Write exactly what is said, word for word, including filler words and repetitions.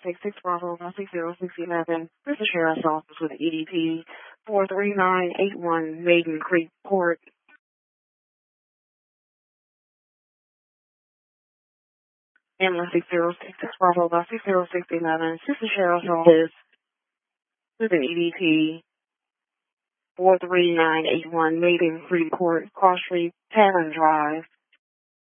six six Bravo, six zero six eleven. This is Sheriff's Office with E D P four three nine eight one Maiden Creek Court. Ambulance six zero six six Bravo, six zero six eleven. This is Sheriff's Office with an E D P four three nine eight one Maiden Creek Court, Cross Street, Tavern Drive.